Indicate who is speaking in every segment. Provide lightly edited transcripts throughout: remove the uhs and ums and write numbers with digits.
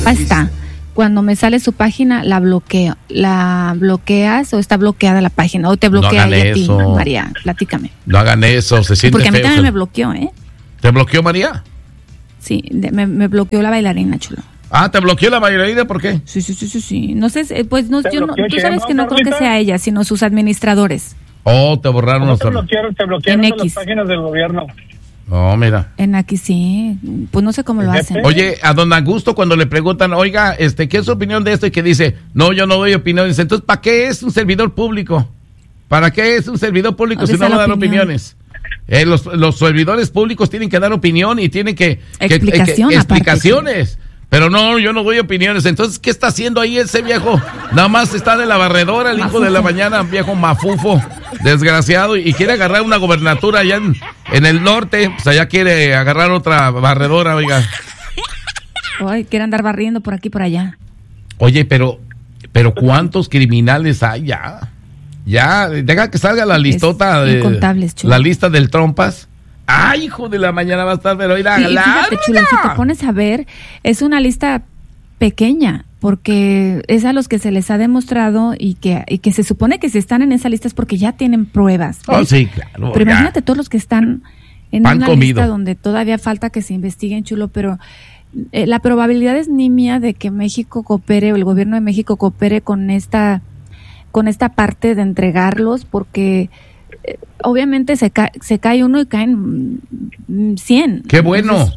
Speaker 1: Ahí está. Cuando me sale su página, la bloqueo. ¿La bloqueas o está bloqueada la página? ¿O te bloquea a ti, María? Platícame.
Speaker 2: No hagan eso, se siente
Speaker 1: porque
Speaker 2: feo.
Speaker 1: Porque a mí también me bloqueó, ¿eh?
Speaker 2: ¿Te bloqueó, María?
Speaker 1: Sí, me bloqueó la bailarina, chulo.
Speaker 2: Ah, ¿te bloqueó la bailarina? ¿Por qué?
Speaker 1: Sí. No sé, pues no, yo no, tú sabes que no creo que sea ella, sino sus administradores.
Speaker 2: Oh, te borraron los...
Speaker 3: Te bloquearon en las páginas del gobierno.
Speaker 2: Oh, mira.
Speaker 1: En aquí sí, pues no sé cómo lo hacen.
Speaker 2: Oye, a don Augusto cuando le preguntan, oiga, ¿qué es su opinión de esto? Y que dice, no, yo no doy opiniones. Entonces, ¿para qué es un servidor público? ¿Para qué es un servidor público si no va a dar opiniones? Los servidores públicos tienen que dar opinión y tienen que explicaciones. Pero no, yo no doy opiniones. Entonces, ¿qué está haciendo ahí ese viejo? Nada más está de la barredora, el hijo de la mañana, viejo mafufo, desgraciado, y quiere agarrar una gobernatura allá en el norte. Pues allá quiere agarrar otra barredora, oiga.
Speaker 1: Ay, quiere andar barriendo por aquí, por allá.
Speaker 2: Oye, pero ¿cuántos criminales hay ya? Ya, deja que salga la listota la lista del trompas. ¡Ay, hijo de la mañana va a estar, pero ir a
Speaker 1: fíjate, chulo, si te pones a ver, es una lista pequeña, porque es a los que se les ha demostrado y que se supone que si están en esa lista es porque ya tienen pruebas. ¿Ves?
Speaker 2: Oh, sí, claro.
Speaker 1: Pero imagínate todos los que están en una lista donde todavía falta que se investiguen, chulo, pero la probabilidad es nimia de que México coopere, o el gobierno de México coopere con esta parte de entregarlos, porque... obviamente se cae uno y caen 100.
Speaker 2: ¡Qué bueno!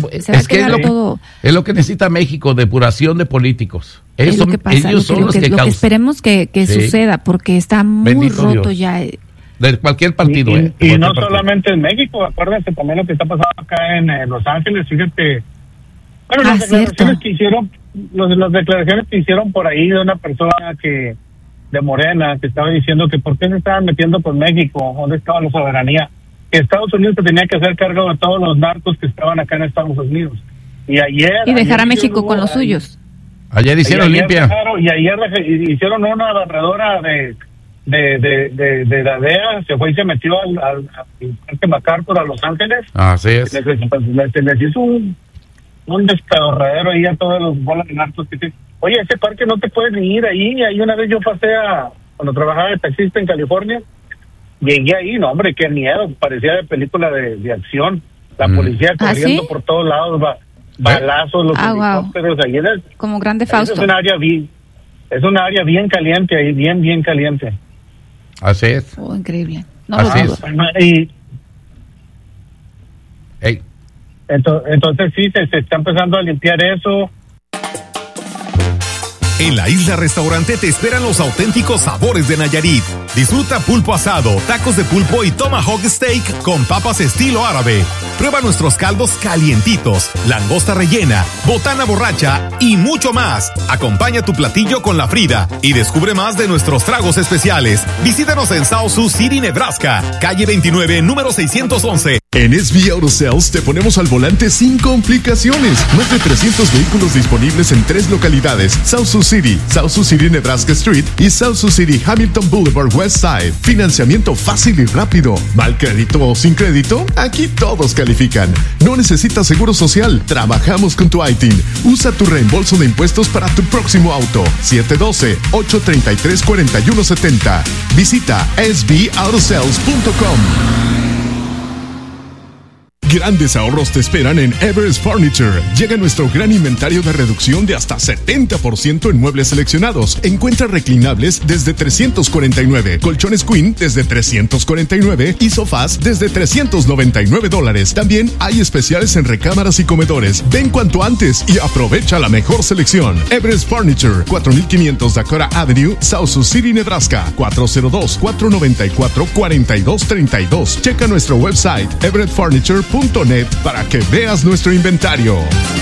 Speaker 2: Es lo que necesita México, depuración de políticos. Eso, es lo que pasa, ellos son los que causan.
Speaker 1: Esperemos que suceda, porque está muy Bendito roto Dios. Ya.
Speaker 2: De cualquier partido.
Speaker 3: Y no solamente en México, acuérdense también lo que está pasando acá en Los Ángeles. Fíjate, bueno, las declaraciones que hicieron por ahí de una persona de Morena, que estaba diciendo que por qué se estaban metiendo con México, dónde estaba la soberanía, que Estados Unidos se tenía que hacer cargo de todos los narcos que estaban acá en Estados Unidos. Y
Speaker 1: dejar a México con los suyos.
Speaker 2: Ayer hicieron limpia.
Speaker 3: Ayer hicieron una barredora de la DEA, se fue y se metió al Parque MacArthur a Los Ángeles.
Speaker 2: Así es.
Speaker 3: Les hizo un despedorradero ahí a todos los bolas de narcos que tienen. Oye, ese parque no te puedes ni ir ahí. Ahí una vez yo pasé cuando trabajaba de taxista en California, llegué ahí, no hombre, qué miedo, parecía de película de acción. La policía corriendo por todos lados, balazos, los helicópteros. Ahí
Speaker 1: como Grande Fausto.
Speaker 3: Es una área bien caliente ahí, bien caliente.
Speaker 2: Así es.
Speaker 1: Oh, increíble. No
Speaker 2: Así
Speaker 1: lo
Speaker 2: es.
Speaker 3: Entonces sí, se está empezando a limpiar eso.
Speaker 4: En la Isla Restaurante te esperan los auténticos sabores de Nayarit. Disfruta pulpo asado, tacos de pulpo y tomahawk steak con papas estilo árabe. Prueba nuestros caldos calientitos, langosta rellena, botana borracha y mucho más. Acompaña tu platillo con la Frida y descubre más de nuestros tragos especiales. Visítanos en South Sioux City, Nebraska, calle 29, número 611.
Speaker 5: En SB Auto Sales te ponemos al volante sin complicaciones. Más de 300 vehículos disponibles en 3 localidades: South Sioux City, Nebraska Street y South Sioux City, Hamilton Boulevard West Side. Financiamiento fácil y rápido. ¿Mal crédito o sin crédito? Aquí todos califican. No necesitas seguro social. Trabajamos con tu ITIN. Usa tu reembolso de impuestos para tu próximo auto. 712-833-4170. Visita sbautosales.com. Grandes ahorros te esperan en Everest Furniture. Llega nuestro gran inventario de reducción de hasta 70% en muebles seleccionados. Encuentra reclinables desde $349, colchones queen desde $349 y sofás desde $399. También hay especiales en recámaras y comedores. Ven cuanto antes y aprovecha la mejor selección. Everest Furniture, 4500 Dakota Avenue, South Sioux City, Nebraska. 402-494-4232. Checa nuestro website everettfurniture.net para que veas nuestro inventario.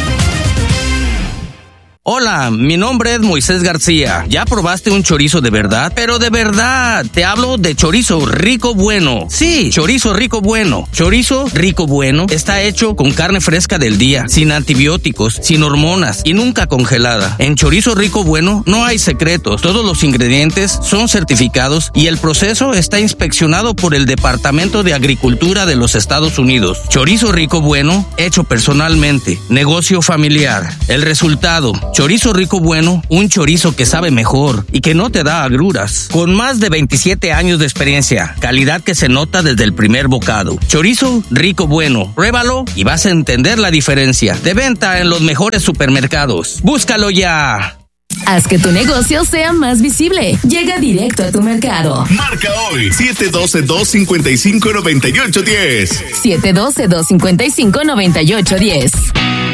Speaker 6: Hola, mi nombre es Moisés García. ¿Ya probaste un chorizo de verdad? Pero de verdad, te hablo de chorizo rico bueno. Sí, chorizo rico bueno. Chorizo rico bueno está hecho con carne fresca del día, sin antibióticos, sin hormonas y nunca congelada. En chorizo rico bueno no hay secretos. Todos los ingredientes son certificados y el proceso está inspeccionado por el Departamento de Agricultura de los Estados Unidos. Chorizo rico bueno, hecho personalmente. Negocio familiar. El resultado: Chorizo Rico Bueno, un chorizo que sabe mejor y que no te da agruras. Con más de 27 años de experiencia, calidad que se nota desde el primer bocado. Chorizo Rico Bueno, pruébalo y vas a entender la diferencia. De venta en los mejores supermercados. ¡Búscalo ya!
Speaker 7: Haz que tu negocio sea más visible. Llega directo a tu mercado.
Speaker 4: Marca hoy 712-255-9810.
Speaker 7: 712-255-9810.